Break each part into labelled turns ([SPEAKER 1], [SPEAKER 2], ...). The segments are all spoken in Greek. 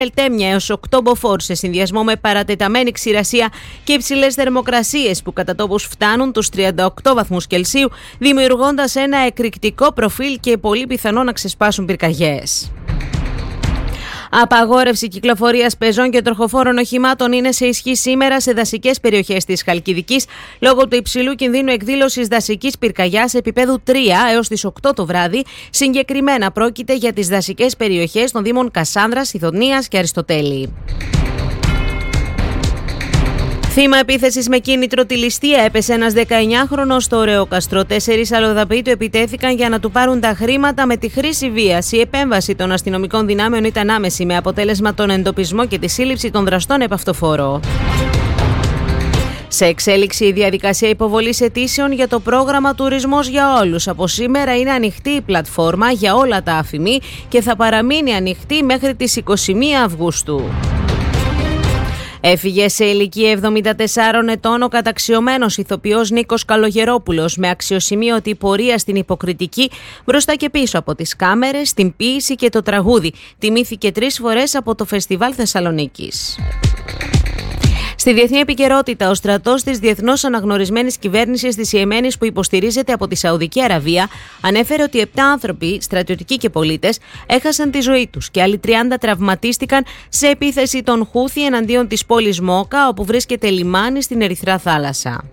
[SPEAKER 1] Ελτέμια έως 8 μποφόρ σε συνδυασμό με παρατεταμένη ξηρασία και υψηλές θερμοκρασίες που κατά τόπους φτάνουν τους 38 βαθμούς Κελσίου, δημιουργώντας ένα εκρηκτικό προφίλ και πολύ πιθανό να ξεσπάσουν πυρκαγιές. Απαγόρευση κυκλοφορίας πεζών και τροχοφόρων οχημάτων είναι σε ισχύ σήμερα σε δασικές περιοχές της Χαλκιδικής λόγω του υψηλού κινδύνου εκδήλωσης δασικής πυρκαγιάς επίπεδου 3 έως τις 8 το βράδυ. Συγκεκριμένα πρόκειται για τις δασικές περιοχές των δήμων Κασάνδρας, Ιδονίας και Αριστοτέλη. Θύμα επίθεσης με κίνητρο τη ληστεία έπεσε ένας 19χρονος στο Ωραιόκαστρο. 4 αλλοδαποί του επιτέθηκαν για να του πάρουν τα χρήματα με τη χρήση βίας. Η επέμβαση των αστυνομικών δυνάμεων ήταν άμεση, με αποτέλεσμα τον εντοπισμό και τη σύλληψη των δραστών επ' αυτό φόρο. Σε εξέλιξη η διαδικασία υποβολής αιτήσεων για το πρόγραμμα Τουρισμός για Όλους. Από σήμερα είναι ανοιχτή η πλατφόρμα για όλα τα αφημί και θα παραμείνει ανοιχτή μέχρι τις 21 Αυγούστου. Έφυγε σε ηλικία 74 ετών ο καταξιωμένος ηθοποιός Νίκος Καλογερόπουλος με αξιοσημείωτη πορεία στην υποκριτική μπροστά και πίσω από τις κάμερες, την ποίηση και το τραγούδι. Τιμήθηκε 3 φορές από το Φεστιβάλ Θεσσαλονίκης. Στη διεθνή επικαιρότητα, ο στρατός της διεθνώς αναγνωρισμένης κυβέρνησης της Ιεμένης που υποστηρίζεται από τη Σαουδική Αραβία ανέφερε ότι 7 άνθρωποι, στρατιωτικοί και πολίτες, έχασαν τη ζωή τους και άλλοι 30 τραυματίστηκαν σε επίθεση των Χούθι εναντίον της πόλης Μόκα, όπου βρίσκεται λιμάνι στην Ερυθρά Θάλασσα.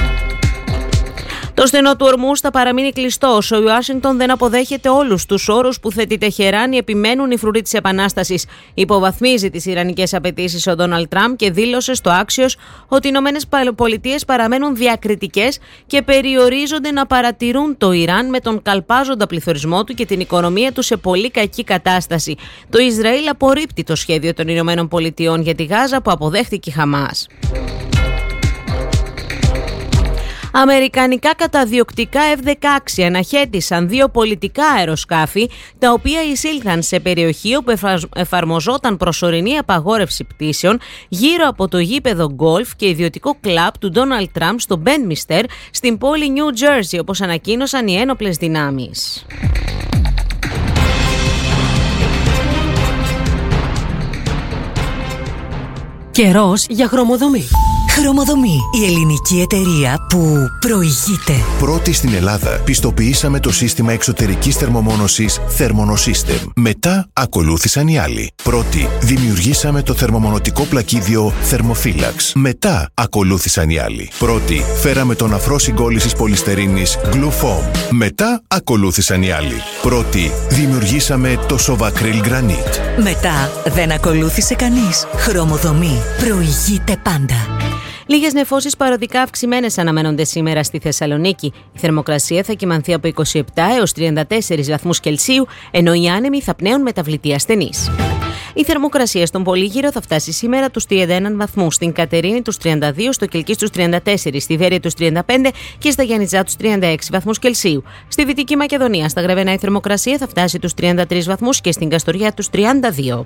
[SPEAKER 1] Το στενό του Ορμούζ θα παραμείνει κλειστό όσο η Ουάσιγκτον δεν αποδέχεται όλους τους όρους που θέτει η Τεχεράνη, επιμένουν οι φρουροί της Επανάστασης. Υποβαθμίζει τις ιρανικές απαιτήσεις ο Ντόναλντ Τραμπ και δήλωσε στο Άξιος ότι οι ΗΠΑ παραμένουν διακριτικές και περιορίζονται να παρατηρούν το Ιράν με τον καλπάζοντα πληθωρισμό του και την οικονομία του σε πολύ κακή κατάσταση. Το Ισραήλ απορρίπτει το σχέδιο των ΗΠΑ για τη Γάζα που αποδέχτηκε η Χαμάς. Αμερικανικά καταδιοκτικά F-16 αναχέτησαν 2 πολιτικά αεροσκάφη, τα οποία εισήλθαν σε περιοχή όπου εφαρμοζόταν προσωρινή απαγόρευση πτήσεων γύρω από το γήπεδο γκολφ και ιδιωτικό κλαμπ του Ντόναλντ Τραμπ στο Μπέντμιστερ στην πόλη Νιου Τζέρσι, όπως ανακοίνωσαν οι ένοπλες δυνάμεις.
[SPEAKER 2] Καιρός για χρωμοδομή.
[SPEAKER 3] Χρωμοδομή, η ελληνική εταιρεία που προηγείται.
[SPEAKER 4] Πρώτη στην Ελλάδα πιστοποιήσαμε το σύστημα εξωτερικής θερμομόνωσης Thermonosystem. Μετά ακολούθησαν οι άλλοι. Πρώτη δημιουργήσαμε το θερμομονωτικό πλακίδιο Thermophilax. Μετά ακολούθησαν οι άλλοι. Πρώτη φέραμε τον αφρό συγκόλλησης πολυστερίνης Glufoam. Μετά ακολούθησαν οι άλλοι. Πρώτη δημιουργήσαμε το Sovacryl Granite.
[SPEAKER 3] Μετά δεν ακολούθησε κανείς. Χρωμοδομή προηγείται πάντα.
[SPEAKER 1] Λίγες νεφώσεις παροδικά αυξημένες αναμένονται σήμερα στη Θεσσαλονίκη. Η θερμοκρασία θα κυμανθεί από 27 έως 34 βαθμούς Κελσίου, ενώ οι άνεμοι θα πνέουν μεταβλητή ασθενείς. Η θερμοκρασία στον Πολύγυρο θα φτάσει σήμερα τους 31 βαθμούς, στην Κατερίνη τους 32, στο Κιλκής τους 34, στη Βέρεια τους 35 και στα Γιαννιτζά τους 36 βαθμούς Κελσίου. Στη Δυτική Μακεδονία, στα Γρεβενά, η θερμοκρασία θα φτάσει τους 33 βαθμούς και στην Καστοριά τους 32.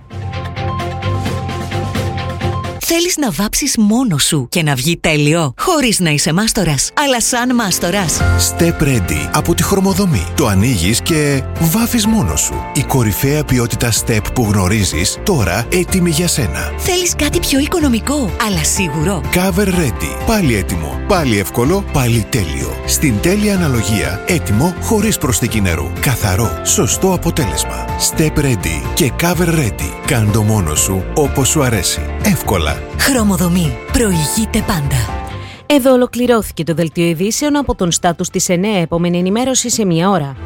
[SPEAKER 3] Θέλεις να βάψεις μόνος σου και να βγει τέλειο, χωρίς να είσαι μάστορας, αλλά σαν μάστορας.
[SPEAKER 4] Step Ready από τη Χρωμοδομή. Το ανοίγεις και βάφεις μόνος σου. Η κορυφαία ποιότητα Step που γνωρίζεις, τώρα έτοιμη για σένα.
[SPEAKER 3] Θέλεις κάτι πιο οικονομικό, αλλά σίγουρο.
[SPEAKER 4] Cover Ready. Πάλι έτοιμο, πάλι εύκολο, πάλι τέλειο. Στην τέλεια αναλογία, έτοιμο χωρίς προσθήκη νερού. Καθαρό, σωστό αποτέλεσμα. Step Ready και Cover Ready. Κάντο μόνος σου όπως σου αρέσει. Εύκολα.
[SPEAKER 3] Χρωμοδομή. Προηγείται πάντα.
[SPEAKER 1] Εδώ ολοκληρώθηκε το δελτίο ειδήσεων από τον Στάτους της 9. Επόμενη ενημέρωση σε 1 ώρα.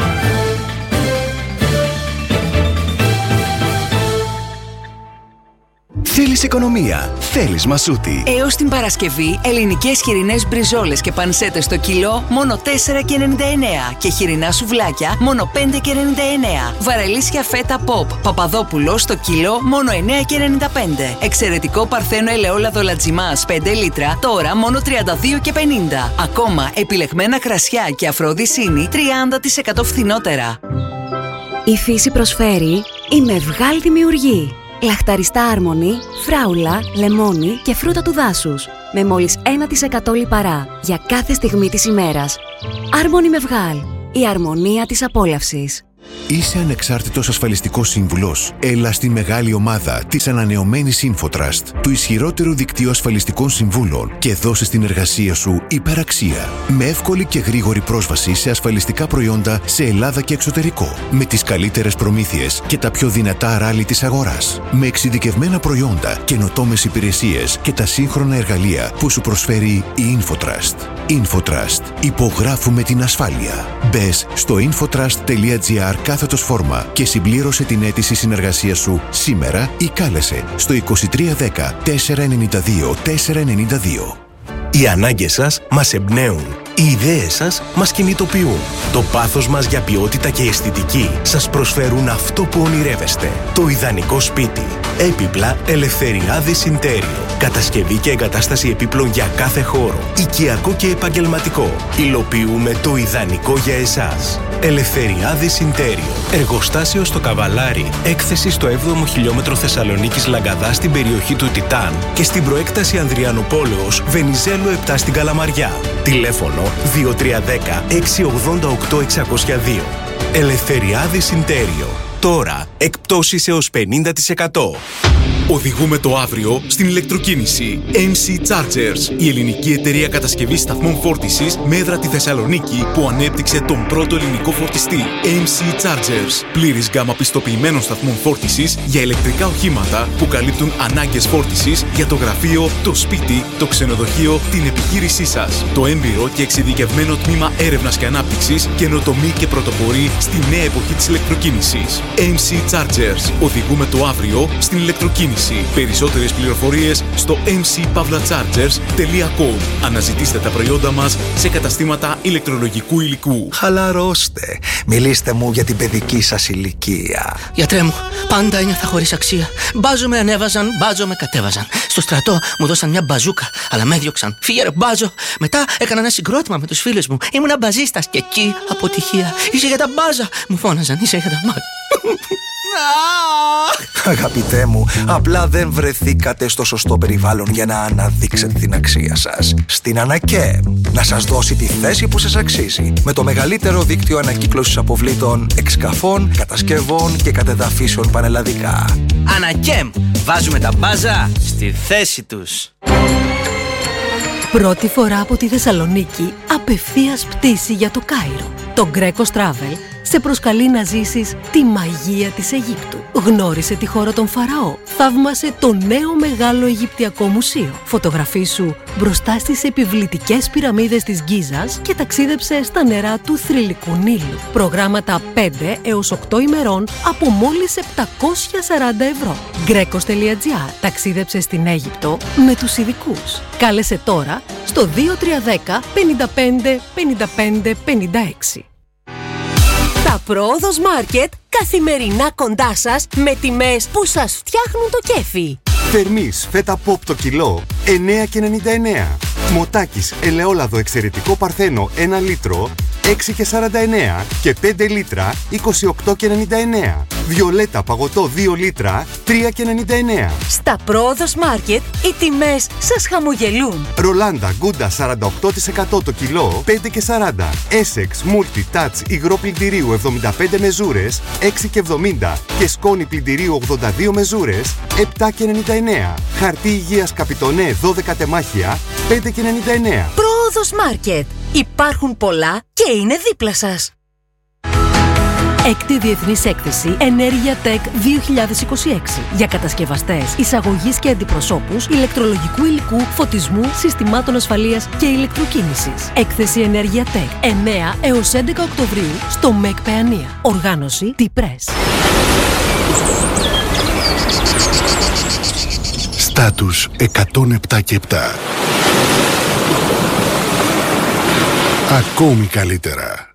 [SPEAKER 5] Θέλεις οικονομία, θέλεις μασούτη.
[SPEAKER 6] Έως την Παρασκευή, ελληνικές χοιρινές μπριζόλες και πανσέτες στο κιλό μόνο 4,99 και χοιρινά σουβλάκια μόνο 5,99. Βαρελίσια φέτα pop Παπαδόπουλο στο κιλό μόνο 9,95. Εξαιρετικό παρθένο ελαιόλαδο λατζιμάς 5 λίτρα τώρα μόνο 32,50. Ακόμα επιλεγμένα κρασιά και αφροδισίνη 30% φθηνότερα.
[SPEAKER 7] Η φύση προσφέρει η Μευγάλ Δημιουργεί. Λαχταριστά άρμονη, φράουλα, λεμόνι και φρούτα του δάσους. Με μόλις 1% λιπαρά για κάθε στιγμή της ημέρας. Άρμονη Μευγάλ. Η αρμονία της απόλαυσης.
[SPEAKER 4] Είσαι ανεξάρτητος ασφαλιστικός σύμβουλος? Έλα στη μεγάλη ομάδα της ανανεωμένης InfoTrust, του ισχυρότερου δικτύου ασφαλιστικών συμβούλων, και δώσε στην εργασία σου υπεραξία. Με εύκολη και γρήγορη πρόσβαση σε ασφαλιστικά προϊόντα σε Ελλάδα και εξωτερικό. Με τις καλύτερες προμήθειες και τα πιο δυνατά ράλι της αγοράς. Με εξειδικευμένα προϊόντα, καινοτόμες υπηρεσίες και τα σύγχρονα εργαλεία που σου προσφέρει η InfoTrust. InfoTrust. Υπογράφουμε την ασφάλεια. Μπες στο infotrust.gr/φόρμα και συμπλήρωσε την αίτηση συνεργασίας σου σήμερα ή κάλεσε στο 2310 492 492.
[SPEAKER 8] Οι ανάγκες σας μας εμπνέουν. Οι ιδέες σας μας κινητοποιούν. Το πάθος μας για ποιότητα και αισθητική σας προσφέρουν αυτό που ονειρεύεστε. Το ιδανικό σπίτι. Έπιπλα Ελευθεριάδης Ιντέριο. Κατασκευή και εγκατάσταση επίπλων για κάθε χώρο. Οικιακό και επαγγελματικό. Υλοποιούμε το ιδανικό για εσάς. Ελευθεριάδης Ιντέριο. Εργοστάσιο στο Καβαλάρι. Έκθεση στο 7ο χιλιόμετρο Θεσσαλονίκης Λαγκαδά στην περιοχή του Τιτάν και στην προέκταση Ανδριανοπόλεως Βενιζέλου 7 στην Καλαμαριά. Τηλέφωνο 2310 688 602. Ελευθεριάδης Ιντέριο. Τώρα εκπτώσεις έως 50%.
[SPEAKER 9] Οδηγούμε το αύριο στην ηλεκτροκίνηση. MC Chargers, η ελληνική εταιρεία κατασκευής σταθμών φόρτισης με έδρα τη Θεσσαλονίκη, που ανέπτυξε τον πρώτο ελληνικό φορτιστή. MC Chargers, πλήρης γκάμα πιστοποιημένων σταθμών φόρτισης για ηλεκτρικά οχήματα που καλύπτουν ανάγκες φόρτισης για το γραφείο, το σπίτι, το ξενοδοχείο, την επιχείρησή σας. Το έμπειρο και εξειδικευμένο τμήμα έρευνας και ανάπτυξης καινοτομεί και πρωτοπορεί στη νέα εποχή της ηλεκτροκίνησης. MC Chargers, οδηγούμε το αύριο στην ηλεκτροκίνηση. Περισσότερες πληροφορίες στο mcpavlachargers.com. Αναζητήστε τα προϊόντα μας σε καταστήματα ηλεκτρολογικού υλικού.
[SPEAKER 10] Χαλαρώστε. Μιλήστε μου για την παιδική σας ηλικία.
[SPEAKER 11] Γιατρέ μου, πάντα ένιωθα χωρίς αξία. Μπάζο με ανέβαζαν, μπάζο με κατέβαζαν. Στο στρατό μου δώσαν μια μπαζούκα, αλλά με έδιωξαν. Φύγε ρε μπάζο. Μετά έκανα ένα συγκρότημα με τους φίλους μου. Ήμουνα μπαζίστας και εκεί αποτυχία. Είσαι για τα μπάζα. Μου φώναζαν, είσαι για τα μάτια.
[SPEAKER 10] Αγαπητέ μου, απλά δεν βρεθήκατε στο σωστό περιβάλλον για να αναδείξετε την αξία σας. Στην Ανακέμ, να σας δώσει τη θέση που σας αξίζει. Με το μεγαλύτερο δίκτυο ανακύκλωσης αποβλήτων, εξκαφών, κατασκευών και κατεδαφίσεων πανελλαδικά.
[SPEAKER 11] Ανακέμ, βάζουμε τα μπάζα στη θέση τους.
[SPEAKER 2] Πρώτη φορά από τη Θεσσαλονίκη, απευθείας πτήση για το Κάιρο. Το Greco Travel σε προσκαλεί να ζήσεις τη μαγεία της Αιγύπτου. Γνώρισε τη χώρα των Φαραώ. Θαύμασε το νέο μεγάλο Αιγυπτιακό μουσείο. Φωτογραφίσου μπροστά στις επιβλητικές πυραμίδες της Γκίζας και ταξίδεψε στα νερά του θρυλικού Νείλου. Προγράμματα 5 έως 8 ημερών από μόλις 740 ευρώ. Grecos.gr. Ταξίδεψε στην Αίγυπτο με τους ειδικούς. Κάλεσε τώρα στο 2310 55 55 56. Τα Πρόοδος Μάρκετ, καθημερινά κοντά σας με τιμές που σας φτιάχνουν το κέφι.
[SPEAKER 12] Θερμής φέτα ποπ το κιλό 9,99. Μοτάκης ελαιόλαδο εξαιρετικό παρθένο 1 λίτρο 6,49 και 5 λίτρα 28,99. Βιολέτα παγωτό 2 λίτρα 3,99.
[SPEAKER 2] Στα Πρόοδος Μάρκετ οι τιμές σας χαμογελούν.
[SPEAKER 12] Ρολάντα Γκούντα 48% το κιλό 5,40. Essex Multi Touch υγρό πλυντηρίου 75 μεζούρες 6,70 και σκόνη πλυντηρίου 82 μεζούρες 7,99. Χαρτί υγείας Καπιτονέ 12 τεμάχια 5,99.
[SPEAKER 2] Πρόοδος Μάρκετ. Υπάρχουν πολλά και είναι δίπλα σας. Έκτη Διεθνής Έκθεση Ενέργεια Tech 2026 για κατασκευαστές, εισαγωγής και αντιπροσώπους ηλεκτρολογικού υλικού, φωτισμού, συστημάτων ασφαλείας και ηλεκτροκίνησης. Έκθεση Ενέργεια Tech 9 έως 11 Οκτωβρίου στο ΜΕΚ Παιανία. Οργάνωση T-Press.
[SPEAKER 4] Στάτους 107,7. Ακόμη καλύτερα.